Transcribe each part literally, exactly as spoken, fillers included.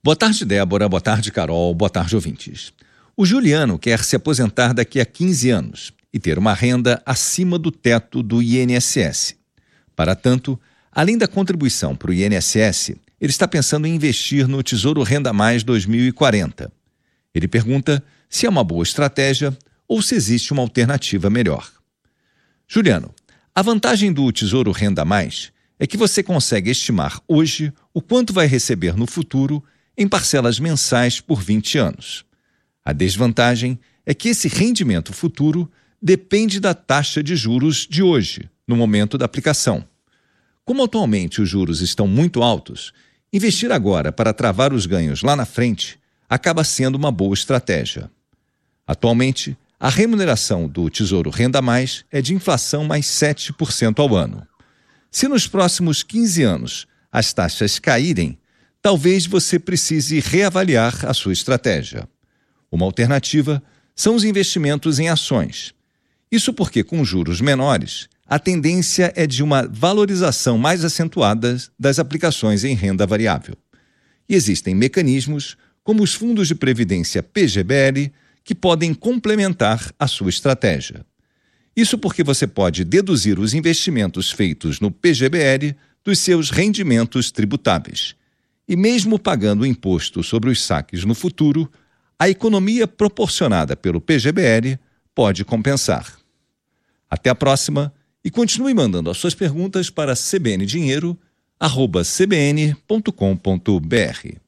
Boa tarde, Débora. Boa tarde, Carol. Boa tarde, ouvintes. O Juliano quer se aposentar daqui a quinze anos e ter uma renda acima do teto do I N S S. Para tanto, além da contribuição para o I N S S, ele está pensando em investir no Tesouro Renda Mais dois mil e quarenta. Ele pergunta se é uma boa estratégia ou se existe uma alternativa melhor. Juliano, a vantagem do Tesouro Renda Mais é que você consegue estimar hoje o quanto vai receber no futuro em parcelas mensais por vinte anos. A desvantagem é que esse rendimento futuro depende da taxa de juros de hoje, no momento da aplicação. Como atualmente os juros estão muito altos, investir agora para travar os ganhos lá na frente acaba sendo uma boa estratégia. Atualmente, a remuneração do Tesouro Renda Mais é de inflação mais sete por cento ao ano. Se nos próximos quinze anos as taxas caírem, talvez você precise reavaliar a sua estratégia. Uma alternativa são os investimentos em ações. Isso porque, com juros menores, a tendência é de uma valorização mais acentuada das aplicações em renda variável. E existem mecanismos, como os fundos de previdência P G B L, que podem complementar a sua estratégia. Isso porque você pode deduzir os investimentos feitos no P G B L dos seus rendimentos tributáveis. E mesmo pagando o imposto sobre os saques no futuro, a economia proporcionada pelo P G B L pode compensar. Até a próxima e continue mandando as suas perguntas para cbndinheiro arroba c b n ponto com ponto b r.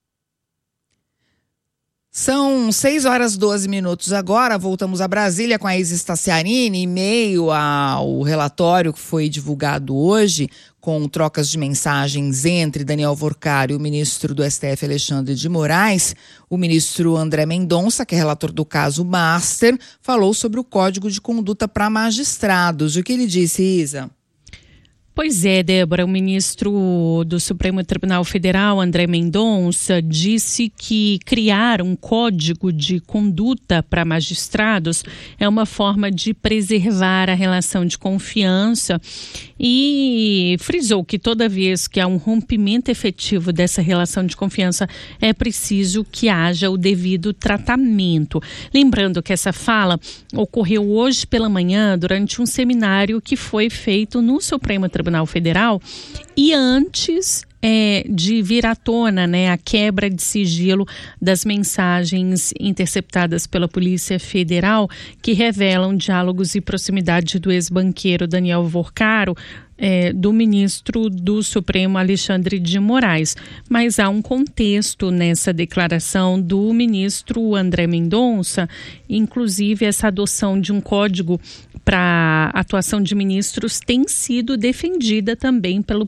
São seis horas e doze minutos agora, voltamos a Brasília com a Isis Tassiarini, em meio ao relatório que foi divulgado hoje, com trocas de mensagens entre Daniel Workar e o ministro do S T F, Alexandre de Moraes. O ministro André Mendonça, que é relator do caso Master, falou sobre o Código de Conduta para Magistrados. O que ele disse, Isa? Pois é, Débora, o ministro do Supremo Tribunal Federal, André Mendonça, disse que criar um código de conduta para magistrados é uma forma de preservar a relação de confiança e frisou que toda vez que há um rompimento efetivo dessa relação de confiança é preciso que haja o devido tratamento. Lembrando que essa fala ocorreu hoje pela manhã durante um seminário que foi feito no Supremo Tribunal Federal e antes é, de vir à tona, né, a quebra de sigilo das mensagens interceptadas pela Polícia Federal que revelam diálogos e proximidade do ex-banqueiro Daniel Workar, É, do ministro do Supremo Alexandre de Moraes. Mas há um contexto nessa declaração do ministro André Mendonça, inclusive essa adoção de um código para atuação de ministros tem sido defendida também pelo